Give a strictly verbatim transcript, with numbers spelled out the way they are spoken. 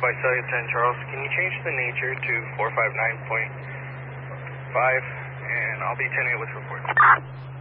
by Cellular ten Charles. Can you change the nature to four five nine point five? And I'll be ten eight with report.